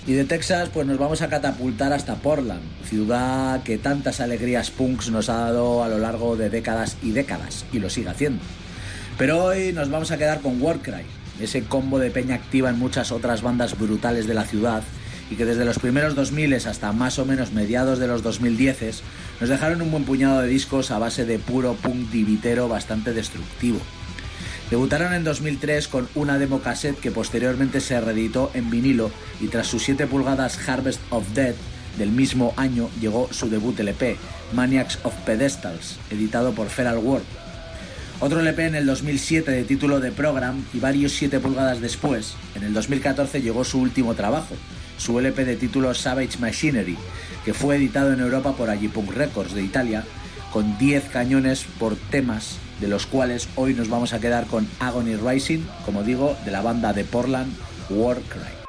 Y de Texas pues nos vamos a catapultar hasta Portland, ciudad que tantas alegrías punks nos ha dado a lo largo de décadas y décadas, y lo sigue haciendo. Pero hoy nos vamos a quedar con Warcry, ese combo de peña activa en muchas otras bandas brutales de la ciudad y que desde los primeros 2000 hasta más o menos mediados de los 2010 nos dejaron un buen puñado de discos a base de puro punk divitero bastante destructivo. Debutaron en 2003 con una demo cassette que posteriormente se reeditó en vinilo y tras sus 7 pulgadas Harvest of Death del mismo año llegó su debut LP, Maniacs of Pedestals, editado por Feral World. Otro LP en el 2007 de título The Program y varios 7 pulgadas después, en el 2014 llegó su último trabajo, su LP de título Savage Machinery, que fue editado en Europa por Agipunk Records de Italia, con 10 cañones por temas, de los cuales hoy nos vamos a quedar con Agony Rising, como digo, de la banda de Portland, Warcry.